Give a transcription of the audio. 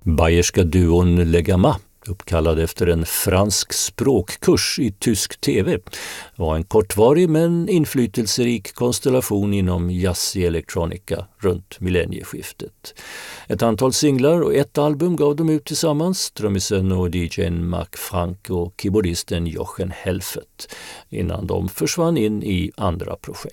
Bayerska duon Le Gamma, uppkallad efter en fransk språkkurs i tysk tv, var en kortvarig men inflytelserik konstellation inom jazzig elektronika runt millennieskiftet. Ett antal singlar och ett album gav de ut tillsammans, trummisen och DJ:n Mac Frank och keyboardisten Jochen Helfet, innan de försvann in i andra projekt.